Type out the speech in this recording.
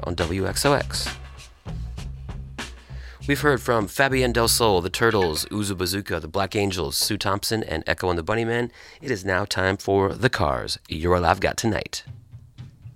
on WXOX. We've heard from Fabienne Del Sol, The Turtles, Uzu Bazooka, The Black Angels, Sue Thompson, and Echo and the Bunnymen. It is now time for The Cars, You're All I've Got Tonight.